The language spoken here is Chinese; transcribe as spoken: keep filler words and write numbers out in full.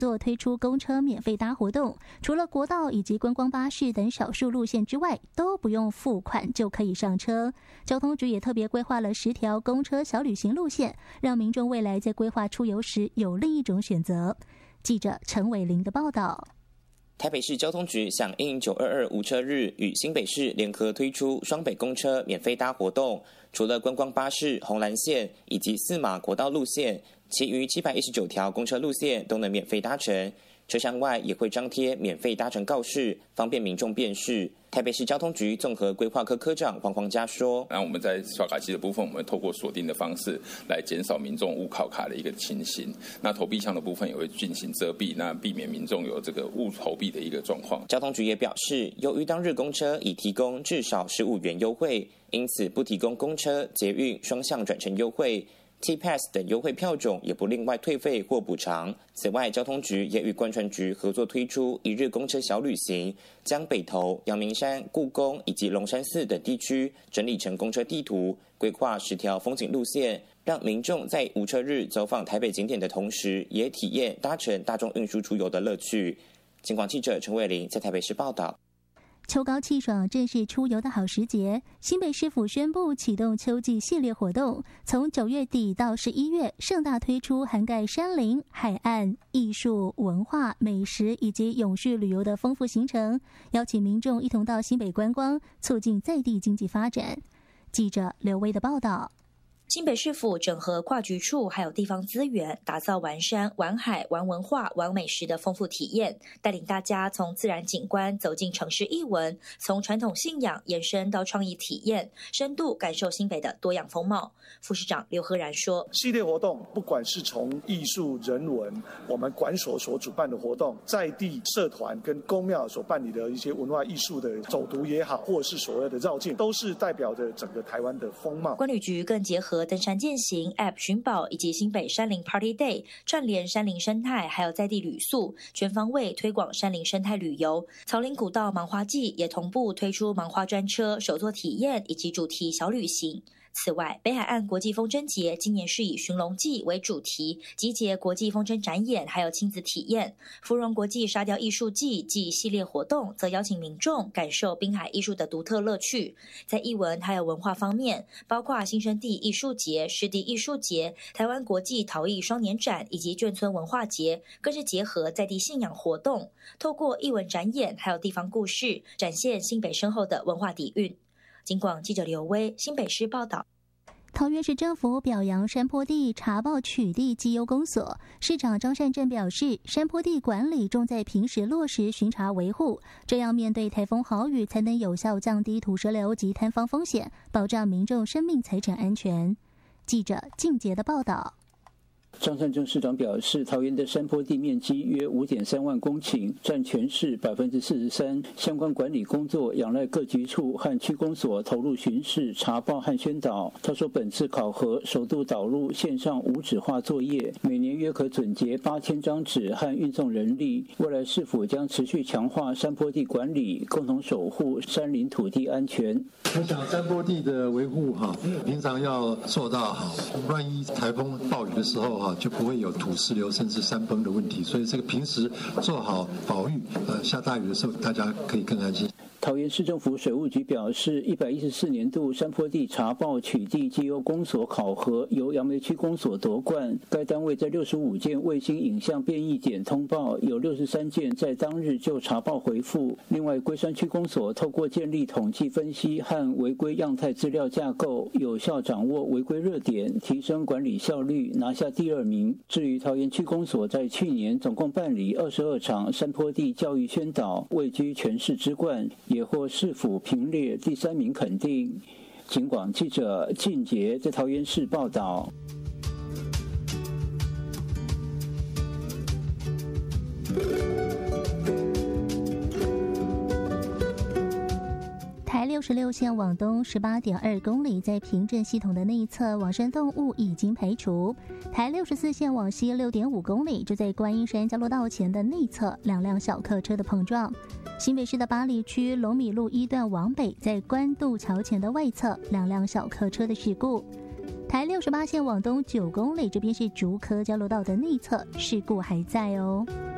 做推出公车免费搭活动，除了国道以及观光巴士等少数路线之外，都不用付款就可以上车。交通局也特别规划了十条公车小旅行路线，让民众未来在规划出游时有另一种选择。记者陈伟玲的报道。 台北市交通局响应九二二无车日，与新北市联合推出双北公车免费搭活动。除了观光巴士、红蓝线以及四马国道路线，其余七百一十九条公车路线都能免费搭乘。车厢外也会张贴免费搭乘告示，方便民众辨识。台北市交通局综合规划科科长黄黄嘉说：“ 那我们在刷卡机的部分，我们透过锁定的方式来减少民众误考卡的一个情形。那投币箱的部分也会进行遮蔽，那避免民众有这个误投币的一个状况。”交通局也表示，由于当日公车已提供至少十五元优惠，因此不提供公车、捷运双向转乘优惠。T-Pass 等优惠票种也不另外退费或补偿。此外，交通局也与观传局合作推出一日公车小旅行，将北投、阳明山、故宫以及龙山寺等地区整理成公车地图，规划十条风景路线，让民众在无车日走访台北景点的同时，也体验搭乘大众运输出游的乐趣。警广记者陈伟玲在台北市报道。 秋高气爽，正是出游的好时节。新北市府宣布启动秋季系列活动，从九月底到十一月，盛大推出涵盖山林、海岸、艺术、文化、美食以及永续旅游的丰富行程，邀请民众一同到新北观光，促进在地经济发展。记者刘威的报道。 新北市府整合跨局处还有地方资源，打造玩山、玩海、玩文化、玩美食的丰富体验，带领大家从自然景观走进城市艺文，从传统信仰延伸到创意体验，深度感受新北的多样风貌。副市长刘赫然说：“ 系列活动不管是从艺术、人文，我们管所所主办的活动，在地社团跟公庙所办理的一些文化艺术的走读也好，或是所谓的绕境，都是代表着整个台湾的风貌。”观旅局更结合登山健行 App 寻宝以及新北山林 Party Day， 串联山林生态还有在地旅宿，全方位推广山林生态旅游。草林古道芒花季也同步推出芒花专车、手作体验以及主题小旅行。此外，北海岸国际风筝节今年是以寻龙记为主题，集结国际风筝展演还有亲子体验。芙蓉国际沙雕艺术季暨系列活动则邀请民众感受滨海艺术的独特乐趣。在艺文还有文化方面，包括新生地艺术节、湿地艺术节、台湾国际陶艺双年展以及眷村文化节，更是结合在地信仰活动，透过艺文展演还有地方故事，展现新北深厚的文化底蕴。警广记者刘威新北市报道。 桃园市政府表扬山坡地查报取缔绩优公所，市长张善政表示，山坡地管理重在平时落实巡查维护，这样面对台风豪雨才能有效降低土石流及坍方风险，保障民众生命财产安全。记者静杰的报道。 张善政市长表示，桃园的山坡地面积约 五点三万公顷，占全市 百分之四十三， 相关管理工作仰赖各局处和区公所投入巡视、查报和宣导。他说，本次考核首度导入线上无纸化作业，每年约可准结八千张纸和运送人力。未来市府将持续强化山坡地管理，共同守护山林土地安全。 我想山坡地的维护哈，平常要做到好，万一台风暴雨的时候哈，就不会有土石流甚至山崩的问题。所以这个平时做好保育，呃，下大雨的时候大家可以更安心。 桃园市政府水务局表示，一百一十四年度山坡地查报取缔绩优公所考核由杨梅区公所夺冠。该单位在六十五件卫星影像变异点通报，有六十三件在当日就查报回复。另外，龟山区公所透过建立统计分析和违规样态资料架构，有效掌握违规热点，提升管理效率，拿下第二名。至于桃园区公所在去年总共办理二十二场山坡地教育宣导，位居全市之冠，也获市府评列第三名肯定。警广记者靳杰在桃园市报道。 台六十六线往东十八点二公里，在平镇系统的内侧往生动物已经排除。台六十四线往西六点五公里，就在观音山交流道前的内侧两辆小客车的碰撞。新北市的八里区龙米路一段往北，在关渡桥前的外侧两辆小客车的事故。台六十八线往东九公里，这边是竹科交流道的内侧，事故还在哦。